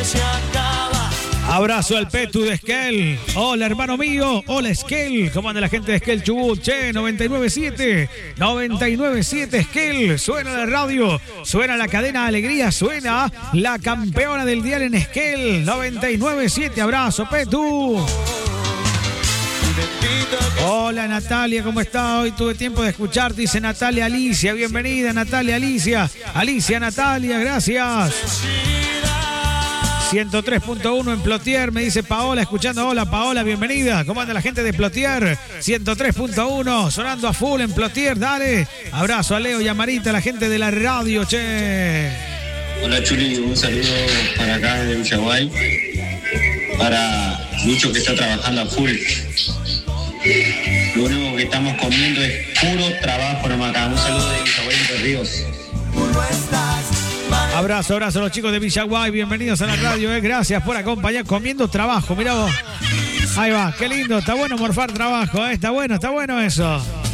Abrazo al Petu de Esquel. Hola, hermano mío. Hola, Esquel. ¿Cómo anda la gente de Esquel Chubut? Che, 99.7. 99.7 Esquel. Suena la radio. Suena la cadena Alegría. Suena la campeona del dial en Esquel. 99.7. Abrazo, Petu. Hola, Natalia, ¿cómo está? Hoy tuve tiempo de escuchar, dice Natalia Alicia. Bienvenida, Natalia Alicia. Alicia, Natalia, gracias. 103.1 en Plotier, me dice Paola, escuchando. Hola, Paola, bienvenida. ¿Cómo anda la gente de Plotier? 103.1, sonando a full en Plotier, dale. Abrazo a Leo y a Marita, la gente de la radio, che. Hola, Chuli, un saludo para acá de Villaguay. Para Lucho, que está trabajando a full. Lo único que estamos comiendo es puro trabajo nomás acá. Un saludo de Villaguay, Entre Ríos. Abrazo a los chicos de Villaguay, bienvenidos a la radio, gracias por acompañar, comiendo trabajo, mirá vos. Ahí va, qué lindo, está bueno morfar trabajo, está bueno eso.